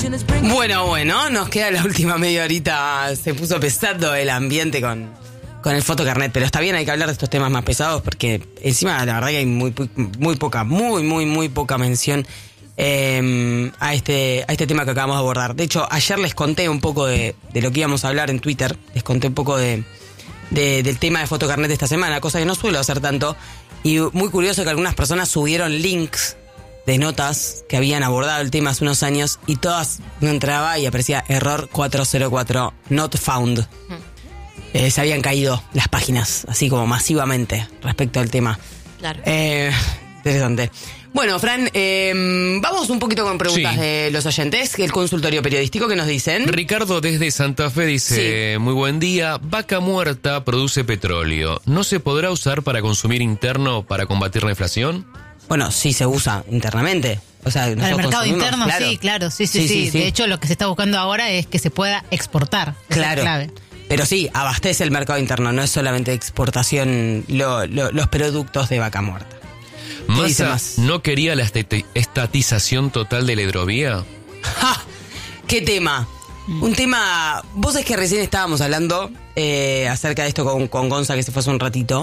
Bueno, nos queda la última media horita. Se puso pesado el ambiente con el fotocarnet, pero está bien, hay que hablar de estos temas más pesados porque encima la verdad que hay muy poca mención a este tema que acabamos de abordar. De hecho, ayer les conté un poco de lo que íbamos a hablar en Twitter, les conté un poco del tema de fotocarnet de esta semana, cosa que no suelo hacer tanto, y muy curioso que algunas personas subieron links de notas que habían abordado el tema hace unos años y todas no entraba y aparecía error 404, not found. Se habían caído las páginas, así como masivamente, respecto al tema. Claro. Interesante. Bueno, Fran, vamos un poquito con preguntas de los oyentes. El consultorio periodístico, ¿qué nos dicen? Ricardo desde Santa Fe dice, muy buen día, vaca muerta produce petróleo. ¿No se podrá usar para consumir interno para combatir la inflación? Bueno, sí se usa internamente. O sea, para el mercado interno, claro. Sí. De hecho, lo que se está buscando ahora es que se pueda exportar. Claro. Es la clave. Pero sí, abastece el mercado interno, no es solamente exportación los productos de vaca muerta. Massa no quería la estatización total de la hidrovía. ¡Ja! ¿Qué tema? Un tema... Vos es que recién estábamos hablando acerca de esto con Gonza, que se fue hace un ratito.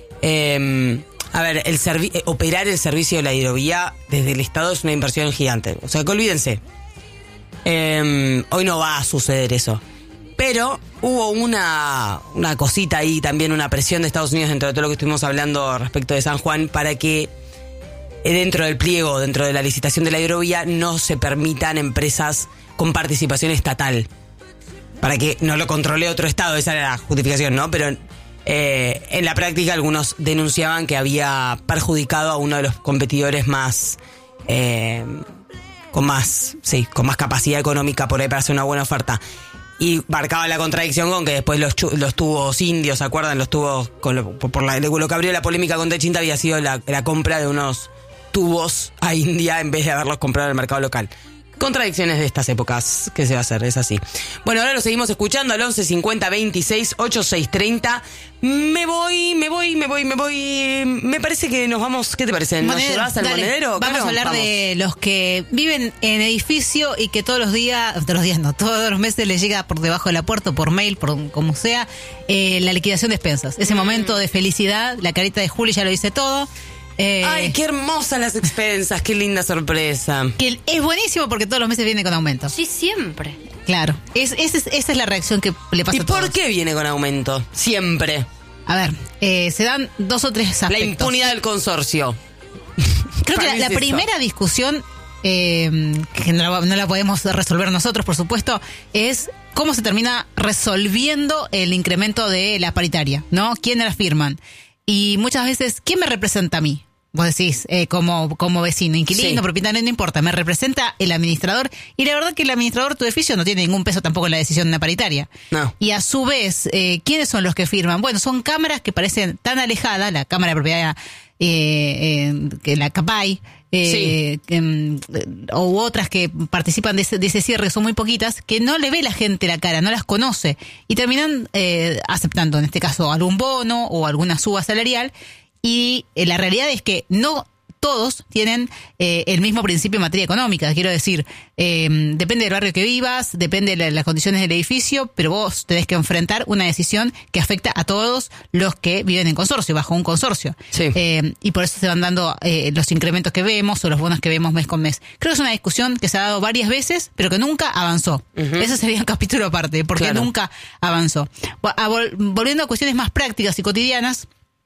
A ver, operar el servicio de la hidrovía desde el Estado es una inversión gigante. O sea, que olvídense. Hoy no va a suceder eso. Pero hubo una cosita ahí también, una presión de Estados Unidos dentro de todo lo que estuvimos hablando respecto de San Juan para que dentro del pliego, dentro de la licitación de la hidrovía, no se permitan empresas con participación estatal. Para que no lo controle otro Estado, esa era la justificación, ¿no? Pero en la práctica algunos denunciaban que había perjudicado a uno de los competidores más... con más capacidad económica por ahí para hacer una buena oferta. Y marcaba la contradicción con que después los tubos indios, ¿se acuerdan? Los tubos, lo que abrió la polémica con Techinta había sido la compra de unos tubos a India en vez de haberlos comprado en el mercado local. Contradicciones de estas épocas, ¿qué se va a hacer? Es así. Bueno, ahora lo seguimos escuchando al 11 50 26 86 30. Me voy. Me parece que nos vamos. ¿Qué te parece? ¿Nos llevas al monedero? Vamos a hablar de los que viven en edificio y que todos los meses les llega por debajo de la puerta, por mail, por como sea, la liquidación de expensas. Ese momento de felicidad, la carita de Juli ya lo dice todo. ¡Ay, qué hermosas las expensas! ¡Qué linda sorpresa! Que es buenísimo porque todos los meses viene con aumento. Sí, siempre. Claro, esa es la reacción que le pasa a todos. ¿Y por qué viene con aumento? Siempre. A ver, se dan 2 o 3 aspectos. La impunidad del consorcio. Creo que la primera discusión, que no la podemos resolver nosotros, por supuesto, es cómo se termina resolviendo el incremento de la paritaria, ¿no? ¿Quiénes la firman? Y muchas veces, ¿quién me representa a mí? Vos decís, como vecino, inquilino, propietario, no importa, me representa el administrador. Y la verdad que el administrador de tu edificio no tiene ningún peso tampoco en la decisión de una paritaria. No. Y a su vez, ¿quiénes son los que firman? Bueno, son cámaras que parecen tan alejadas, la Cámara de Propiedad, que la CAPAI, u otras que participan de ese cierre, que son muy poquitas, que no le ve la gente la cara, no las conoce, y terminan aceptando, en este caso, algún bono o alguna suba salarial. Y la realidad es que no todos tienen el mismo principio en materia económica. Quiero decir, depende del barrio que vivas, depende de las condiciones del edificio, pero vos tenés que enfrentar una decisión que afecta a todos los que viven en consorcio, bajo un consorcio. Sí. Y por eso se van dando los incrementos que vemos o los bonos que vemos mes con mes. Creo que es una discusión que se ha dado varias veces, pero que nunca avanzó. Eso sería un capítulo aparte, porque nunca avanzó. Volviendo a cuestiones más prácticas y cotidianas,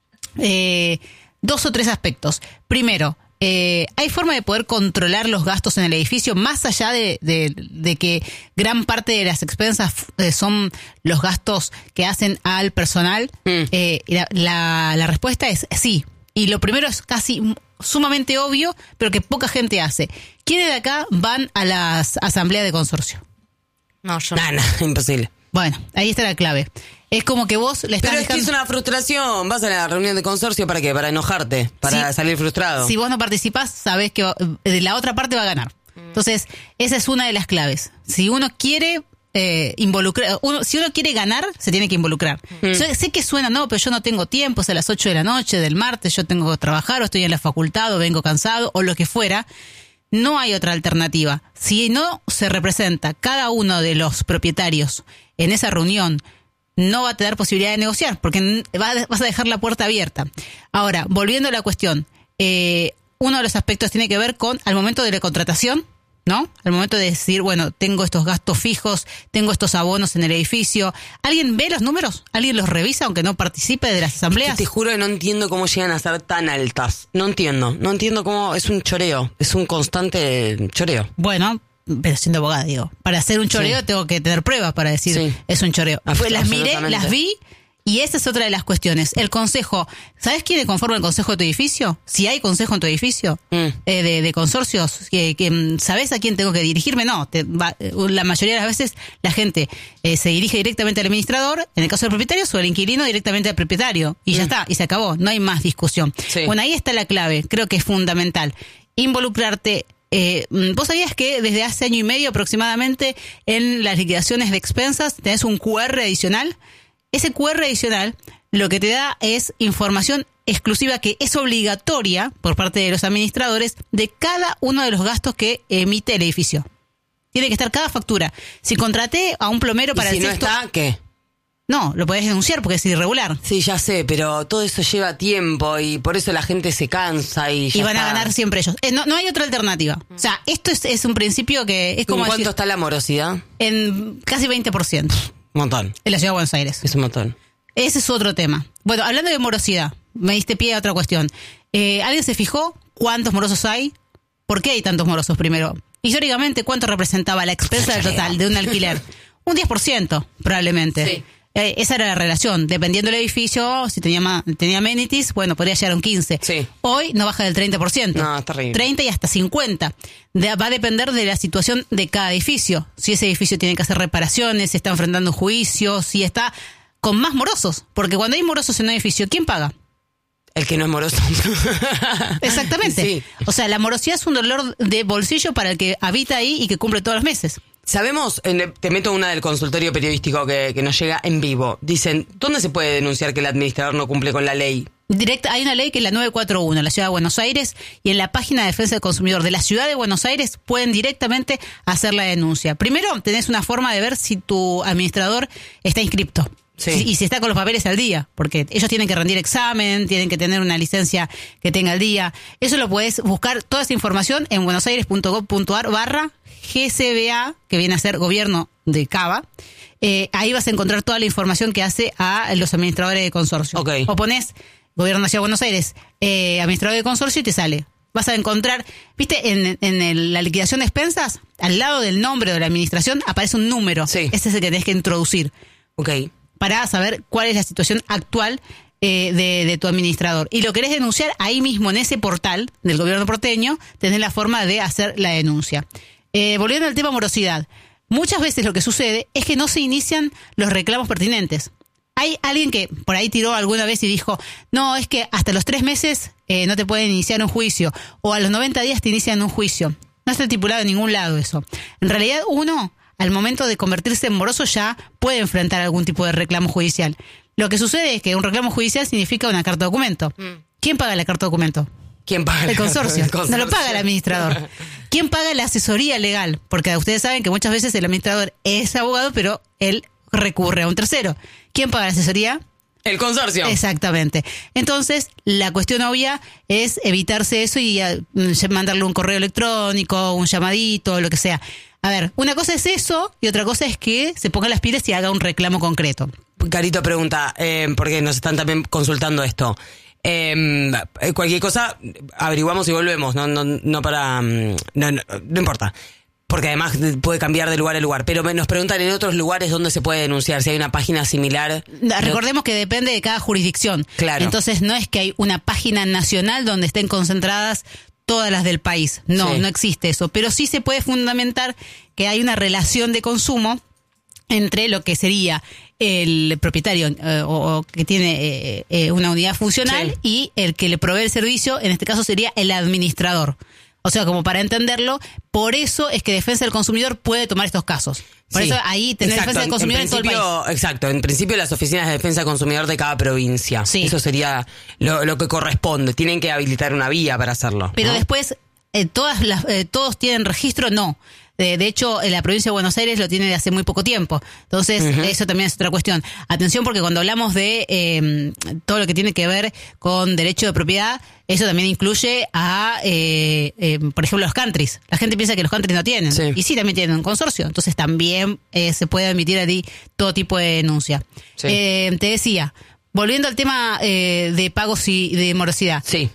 2 o 3 aspectos. Primero, ¿hay forma de poder controlar los gastos en el edificio más allá de que gran parte de las expensas son los gastos que hacen al personal? La respuesta es sí. Y lo primero es casi sumamente obvio, pero que poca gente hace. ¿Quiénes de acá van a las asambleas de consorcio? No, yo no. Imposible. Bueno, ahí está la clave. Es como que vos le estás Pero es que es una frustración. Vas a la reunión de consorcio ¿para qué? Para enojarte, para salir frustrado. Si vos no participás, sabés que la otra parte va a ganar. Entonces, esa es una de las claves. Si uno quiere involucrar, si uno quiere ganar, se tiene que involucrar. Sé que suena, pero yo no tengo tiempo, es a las 8 de la noche del martes, yo tengo que trabajar, o estoy en la facultad, o vengo cansado, o lo que fuera. no hay otra alternativa. Si no se representa cada uno de los propietarios en esa reunión, no va a tener posibilidad de negociar, porque vas a dejar la puerta abierta. Ahora, volviendo a la cuestión, uno de los aspectos tiene que ver con al momento de la contratación, ¿no? Al momento de decir, bueno, tengo estos gastos fijos, tengo estos abonos en el edificio. ¿Alguien ve los números? ¿Alguien los revisa aunque no participe de las asambleas? Es que te juro que no entiendo cómo llegan a ser tan altas. No entiendo cómo es un choreo, es un constante choreo. Bueno, pero siendo abogada, digo, para hacer un choreo tengo que tener pruebas para decir es un choreo. Pues las miré, las vi. Y esa es otra de las cuestiones. El consejo, ¿sabes quién conforma el consejo de tu edificio? Si hay consejo en tu edificio, de consorcios, ¿sabes a quién tengo que dirigirme? No, la mayoría de las veces la gente se dirige directamente al administrador, en el caso del propietario, o el inquilino directamente al propietario. Y ya está, y se acabó, no hay más discusión. Sí. Bueno, ahí está la clave, creo que es fundamental. Involucrarte. ¿Vos sabías que desde hace año y medio aproximadamente en las liquidaciones de expensas tenés un QR adicional? Ese QR adicional lo que te da es información exclusiva que es obligatoria por parte de los administradores de cada uno de los gastos que emite el edificio. Tiene que estar cada factura. Si contraté a un plomero para el sexto... ¿Y si no está, qué? No, lo podés denunciar porque es irregular. Sí, ya sé, pero todo eso lleva tiempo y por eso la gente se cansa y ya van a ganar siempre ellos. No hay otra alternativa. O sea, esto es un principio que es como... ¿En cuánto está la morosidad? En casi 20%. Un montón. En la ciudad de Buenos Aires. Es un montón. Ese es otro tema. Bueno, hablando de morosidad, me diste pie a otra cuestión. ¿Alguien se fijó cuántos morosos hay? ¿Por qué hay tantos morosos primero? Históricamente, ¿cuánto representaba la expensa del total de un alquiler? Un 10%, probablemente. Sí. Esa era la relación. Dependiendo del edificio, si tenía amenities, bueno, podría llegar a un 15%. Sí. Hoy no baja del 30%. No, está terrible. 30 y hasta 50%. Va a depender de la situación de cada edificio. Si ese edificio tiene que hacer reparaciones, si está enfrentando un juicio, si está con más morosos. Porque cuando hay morosos en un edificio, ¿quién paga? El que no es moroso. Exactamente. Sí. O sea, la morosidad es un dolor de bolsillo para el que habita ahí y que cumple todos los meses. Sabemos, te meto una del consultorio periodístico que nos llega en vivo. Dicen, ¿dónde se puede denunciar que el administrador no cumple con la ley? Hay una ley que es la 941 en la Ciudad de Buenos Aires y en la página de defensa del consumidor de la Ciudad de Buenos Aires pueden directamente hacer la denuncia. Primero, tenés una forma de ver si tu administrador está inscripto. Sí. Y si está con los papeles al día, porque ellos tienen que rendir examen, tienen que tener una licencia que tenga al día. Eso lo puedes buscar, toda esa información en buenosaires.gov.ar/GCBA, que viene a ser Gobierno de Cava. Ahí vas a encontrar toda la información que hace a los administradores de consorcio. Okay. O pones Gobierno de la Ciudad de Buenos Aires, administrador de consorcio y te sale. Vas a encontrar, viste, en la liquidación de expensas, al lado del nombre de la administración aparece un número. Sí. Ese es el que tenés que introducir. Okay. Para saber cuál es la situación actual de tu administrador. Y lo querés denunciar ahí mismo, en ese portal del gobierno porteño, tenés la forma de hacer la denuncia. Volviendo al tema morosidad, muchas veces lo que sucede es que no se inician los reclamos pertinentes. Hay alguien que por ahí tiró alguna vez y dijo, no, es que hasta los 3 meses no te pueden iniciar un juicio, o a los 90 días te inician un juicio. No está estipulado en ningún lado eso. En realidad uno, al momento de convertirse en moroso, ya puede enfrentar algún tipo de reclamo judicial. Lo que sucede es que un reclamo judicial significa una carta documento. ¿Quién paga la carta documento? ¿Quién paga? El consorcio. No lo paga el administrador. ¿Quién paga la asesoría legal? Porque ustedes saben que muchas veces el administrador es abogado, pero él recurre a un tercero. ¿Quién paga la asesoría? El consorcio. Exactamente. Entonces, la cuestión obvia es evitarse eso y mandarle un correo electrónico, un llamadito, lo que sea. A ver, una cosa es eso y otra cosa es que se ponga las pilas y haga un reclamo concreto. Carito pregunta, porque nos están también consultando esto. Cualquier cosa, averiguamos y volvemos. No importa. Porque además puede cambiar de lugar a lugar. Pero nos preguntan en otros lugares dónde se puede denunciar, si hay una página similar. Recordemos que depende de cada jurisdicción. Claro. Entonces no es que hay una página nacional donde estén concentradas todas las del país. No, sí. No existe eso. Pero sí se puede fundamentar que hay una relación de consumo entre lo que sería el propietario o que tiene una unidad funcional, sí, y el que le provee el servicio, en este caso sería el administrador. O sea, como para entenderlo, por eso es que Defensa del Consumidor puede tomar estos casos. Por eso ahí tener Defensa del Consumidor en todo el país. Exacto, en principio las oficinas de Defensa del Consumidor de cada provincia. Sí. Eso sería lo que corresponde. Tienen que habilitar una vía para hacerlo. Pero ¿no? Después todos tienen registro, no. De hecho, la provincia de Buenos Aires lo tiene de hace muy poco tiempo. Entonces, eso también es otra cuestión. Atención, porque cuando hablamos de todo lo que tiene que ver con derecho de propiedad, eso también incluye a, por ejemplo, los countries. La gente piensa que los countries no tienen. Sí. Y sí, también tienen un consorcio. Entonces, también se puede admitir allí todo tipo de denuncia. Sí. Te decía, volviendo al tema de pagos y de morosidad. Sí.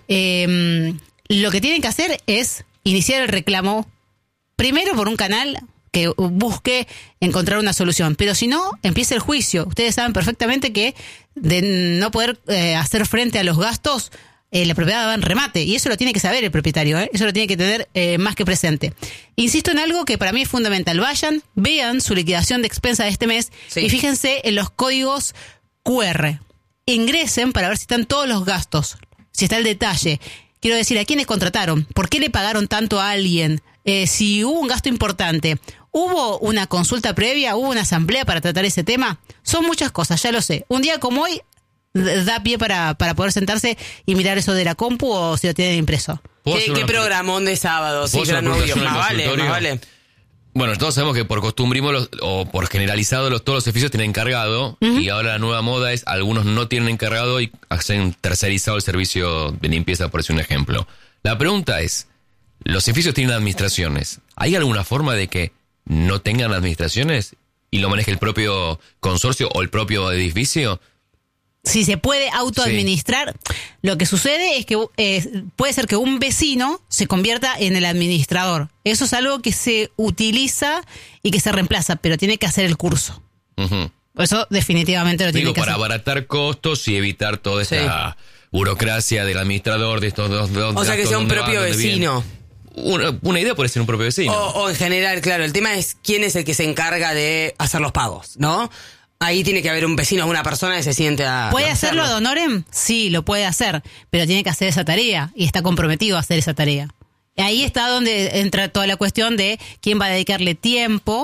Lo que tienen que hacer es iniciar el reclamo primero por un canal que busque encontrar una solución, pero si no, empieza el juicio. Ustedes saben perfectamente que de no poder hacer frente a los gastos, la propiedad va en remate, y eso lo tiene que saber el propietario, eso lo tiene que tener más que presente. Insisto en algo que para mí es fundamental. Vayan, vean su liquidación de expensa de este mes y fíjense en los códigos QR. Ingresen para ver si están todos los gastos, si está el detalle. Quiero decir, ¿a quiénes contrataron? ¿Por qué le pagaron tanto a alguien? Si hubo un gasto importante, ¿hubo una consulta previa? ¿Hubo una asamblea para tratar ese tema? Son muchas cosas, ya lo sé. Un día como hoy da pie para poder sentarse y mirar eso de la compu o si lo tienen impreso. ¿Qué programón de sábado? Sí, gran novio. Más vale. Bueno, todos sabemos que por costumbrismo o por generalizado todos los oficios tienen encargado, y ahora la nueva moda es algunos no tienen encargado y hacen tercerizado el servicio de limpieza, por decir un ejemplo. La pregunta es, los edificios tienen administraciones. ¿Hay alguna forma de que no tengan administraciones y lo maneje el propio consorcio o el propio edificio? Si se puede autoadministrar, lo que sucede es que puede ser que un vecino se convierta en el administrador. Eso es algo que se utiliza y que se reemplaza, pero tiene que hacer el curso. Eso definitivamente lo tiene que hacer. Para abaratar costos y evitar toda esta burocracia del administrador, de estos dos. O sea, que sea un propio vecino. Una idea puede ser un propio vecino. O en general, claro, el tema es quién es el que se encarga de hacer los pagos, ¿no? Ahí tiene que haber un vecino, una persona que se siente a... ¿Puede hacerlo ad honorem? Sí, lo puede hacer, pero tiene que hacer esa tarea y está comprometido a hacer esa tarea. Ahí está donde entra toda la cuestión de quién va a dedicarle tiempo.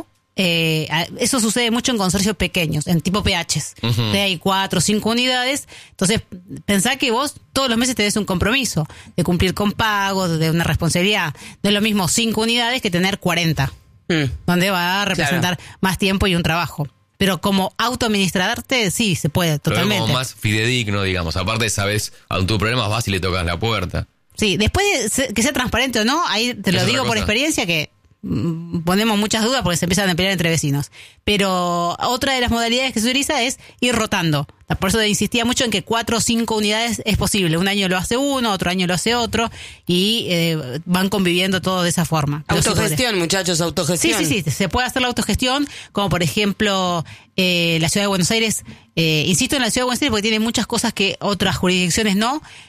Eso sucede mucho en consorcios pequeños, en tipo PHs. Hay 4 o 5 unidades. Entonces, pensá que vos todos los meses tenés un compromiso de cumplir con pagos, de una responsabilidad. No es lo mismo 5 unidades que tener 40, donde va a representar más tiempo y un trabajo. Pero como autoadministrarte, sí, se puede, totalmente. Pero como más fidedigno, digamos. Aparte, sabes, a tus problemas vas y le tocas la puerta. Sí, después de que sea transparente o no, ahí te lo digo por experiencia que ponemos muchas dudas porque se empiezan a pelear entre vecinos. Pero otra de las modalidades que se utiliza es ir rotando. Por eso insistía mucho en que 4 o 5 unidades es posible. Un año lo hace uno, otro año lo hace otro, y van conviviendo todo de esa forma. Autogestión, muchachos, autogestión. Sí, se puede hacer la autogestión, como por ejemplo la Ciudad de Buenos Aires. Insisto en la Ciudad de Buenos Aires porque tiene muchas cosas que otras jurisdicciones no.